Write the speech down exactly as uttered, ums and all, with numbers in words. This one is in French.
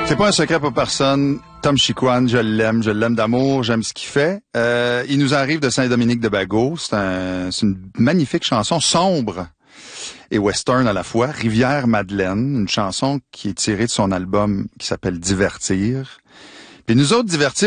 C'est pas un secret pour personne. Tom Chicoine, je l'aime, je l'aime d'amour, j'aime ce qu'il fait. Euh, il nous arrive de Saint-Dominique-de-Bagot. C'est un, c'est une magnifique chanson, sombre et western à la fois. Rivière-Madeleine, une chanson qui est tirée de son album qui s'appelle Divertir. Puis nous autres, Divertir,